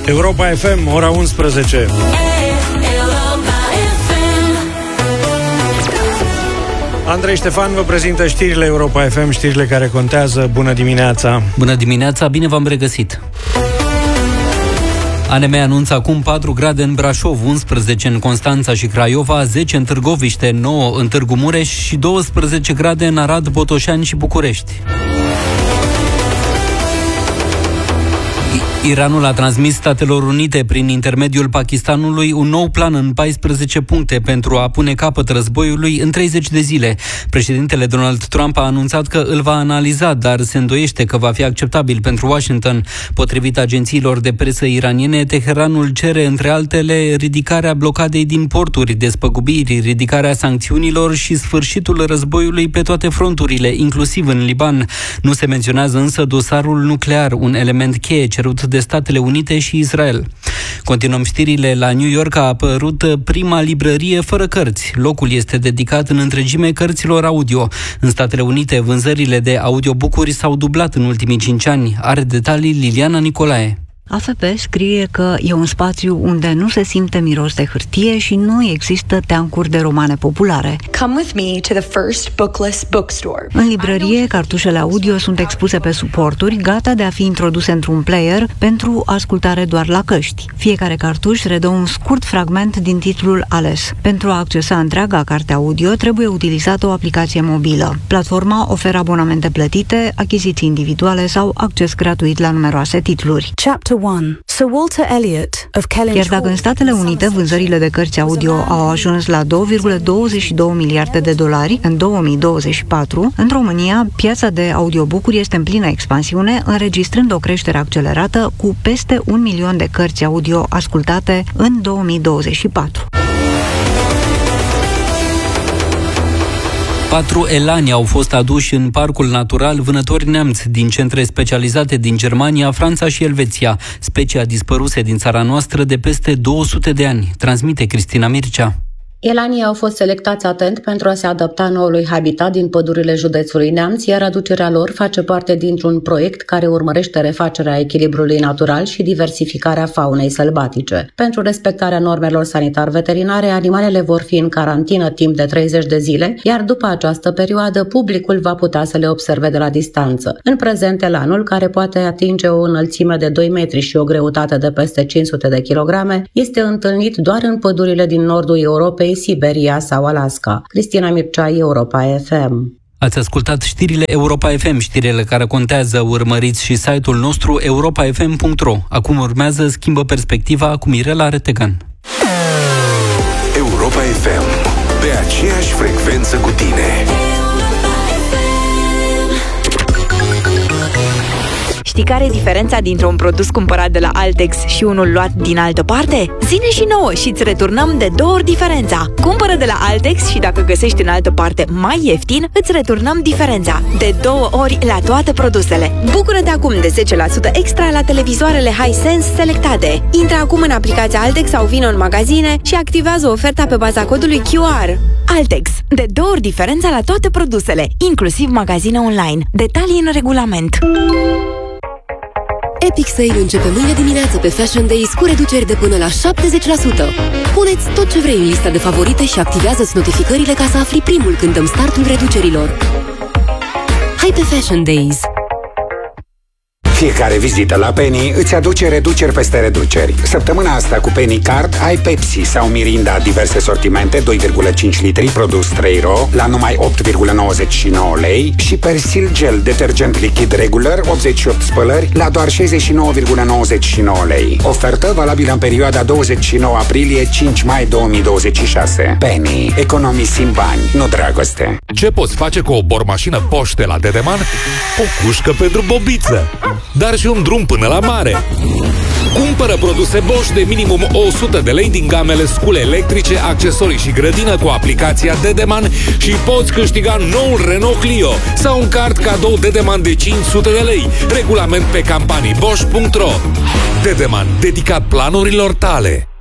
Europa FM, ora 11. Andrei Ștefan vă prezintă știrile Europa FM, știrile care contează. Bună dimineața! Bună dimineața, bine v-am regăsit! ANM anunță acum 4 grade în Brașov, 11 în Constanța și Craiova, 10 în Târgoviște, 9 în Târgu Mureș și 12 grade în Arad, Botoșani și București. Iranul a transmis Statelor Unite, prin intermediul Pakistanului, un nou plan în 14 puncte pentru a pune capăt războiului în 30 de zile. Președintele Donald Trump a anunțat că îl va analiza, dar se îndoiește că va fi acceptabil pentru Washington. Potrivit agențiilor de presă iraniene, Teheranul cere, între altele, ridicarea blocadei din porturi, despăgubiri, ridicarea sancțiunilor și sfârșitul războiului pe toate fronturile, inclusiv în Liban. Nu se menționează însă dosarul nuclear, un element cheie cerut de Statele Unite și Israel. Continuăm știrile. La New York a apărut prima librărie fără cărți. Locul este dedicat în întregime cărților audio. În Statele Unite, vânzările de audiobook-uri s-au dublat în ultimii 5 ani. Are detalii Liliana Nicolae. AFP scrie că e un spațiu unde nu se simte miros de hârtie și nu există teancuri de romane populare. Come with me to the first bookless bookstore. În librărie, cartușele audio sunt expuse pe suporturi, gata de a fi introduse într-un player pentru ascultare doar la căști. Fiecare cartuș redă un scurt fragment din titlul ales. Pentru a accesa întreaga carte audio, trebuie utilizată o aplicație mobilă. Platforma oferă abonamente plătite, achiziții individuale sau acces gratuit la numeroase titluri. Iar dacă în Statele Unite vânzările de cărți audio au ajuns la 2,22 miliarde de dolari în 2024, în România piața de audiobook-uri este în plină expansiune, înregistrând o creștere accelerată cu peste 1 milion de cărți audio ascultate în 2024. 4 elani au fost aduși în Parcul Natural Vânători Neamț din centre specializate din Germania, Franța și Elveția. Specia dispăruse din țara noastră de peste 200 de ani. Transmite Cristina Mircea. Elanii au fost selectați atent pentru a se adapta noului habitat din pădurile județului Neamț, iar aducerea lor face parte dintr-un proiect care urmărește refacerea echilibrului natural și diversificarea faunei sălbatice. Pentru respectarea normelor sanitar-veterinare, animalele vor fi în carantină timp de 30 de zile, iar după această perioadă, publicul va putea să le observe de la distanță. În prezent, elanul, care poate atinge o înălțime de 2 metri și o greutate de peste 500 de kilograme, este întâlnit doar în pădurile din nordul Europei, Siberia sau Alaska. Cristina Mircea, Europa FM. Ați ascultat știrile Europa FM, știrile care contează. Urmăriți și site-ul nostru europafm.ro. Acum urmează Schimbă Perspectiva cu Mirela Retegan. Europa FM, pe aceeași frecvență cu tine. Știi care e diferența dintre un produs cumpărat de la Altex și unul luat din altă parte? Zine și nouă și îți returnăm de 2 ori diferența. Cumpără de la Altex și dacă găsești în altă parte mai ieftin, îți returnăm diferența. De 2 ori la toate produsele. Bucură-te acum de 10% extra la televizoarele Hisense selectate. Intră acum în aplicația Altex sau vină în magazine și activează oferta pe baza codului QR. Altex. De 2 ori diferența la toate produsele, inclusiv magazine online. Detalii în regulament. Epic Sale începe mâine dimineață pe Fashion Days cu reduceri de până la 70%. Puneți tot ce vrei în lista de favorite și activează-ți notificările ca să afli primul când dăm startul reducerilor. Hai pe Fashion Days! Fiecare vizită la Penny îți aduce reduceri peste reduceri. Săptămâna asta cu Penny Card ai Pepsi sau Mirinda diverse sortimente 2,5 litri produs 3 ro la numai 8,99 lei și Persil Gel detergent lichid regular 88 spălări la doar 69,99 lei. Ofertă valabilă în perioada 29 aprilie-5 mai 2026. Penny. Economisim bani, nu dragoste. Ce poți face cu o bormașină Bosch de la Dedeman? O cușcă pentru bobiță, dar și un drum până la mare. Cumpără produse Bosch de minimum 100 de lei din gamele scule electrice, accesorii și grădină cu aplicația Dedeman și poți câștiga noul Renault Clio sau un card cadou Dedeman de 500 de lei. Regulament pe campanii Bosch.ro. Dedeman, dedicat planurilor tale.